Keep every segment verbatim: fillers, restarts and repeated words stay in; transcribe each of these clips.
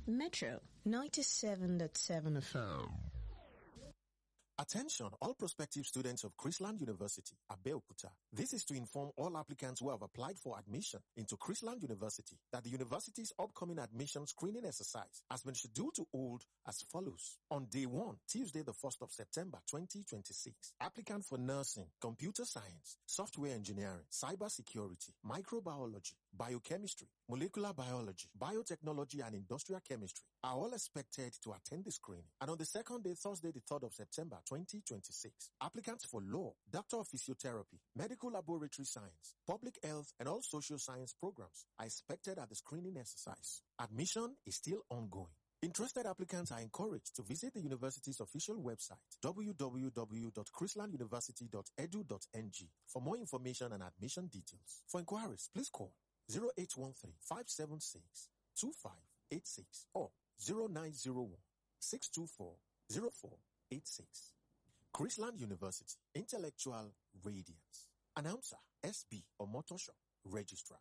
Metro ninety-seven point seven F M. Attention, all prospective students of Chrisland University, Abeokuta. This is to inform all applicants who have applied for admission into Chrisland University that the university's upcoming admission screening exercise has been scheduled to hold as follows. On day one, Tuesday the first of September twenty twenty-six, applicant for nursing, computer science, software engineering, cyber security, microbiology, biochemistry, molecular biology, biotechnology, and industrial chemistry are all expected to attend the screening. And on the second day, Thursday the third of September twenty twenty-six, applicants for law, doctor of physiotherapy, medical laboratory science, public health, and all social science programs are expected at the screening exercise. Admission is still ongoing. Interested applicants are encouraged to visit the university's official website, w w w dot chrisland university dot e d u dot n g, for more information and admission details. For inquiries, please call zero eight one three, five seven six, two five eight six or zero nine zero one, six two four, zero four eight six. Chrisland University, Intellectual Radiance. Announcer, S B Omotosho, Registrar.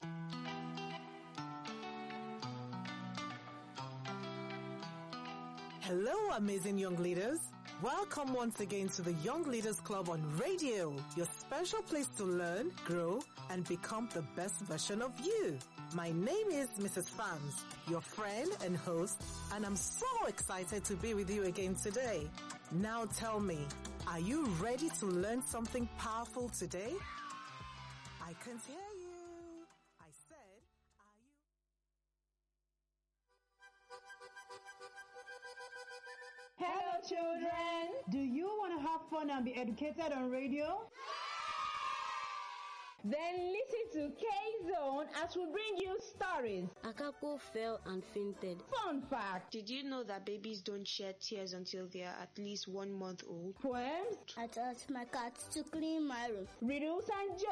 Hello, amazing young leaders. Welcome once again to the Young Leaders Club on radio, your special place to learn, grow, and become the best version of you. My name is Missus Fams, your friend and host, and I'm so excited to be with you again today. Now tell me, are you ready to learn something powerful today? I can't hear you. I said, are you... Hello children! Do you want to have fun and be educated on radio? Then listen to K-Zone as we bring you stories. Akako fell and fainted. Fun fact. Did you know that babies don't shed tears until they are at least one month old? Poems. I taught my cat to clean my room. Riddles and jokes.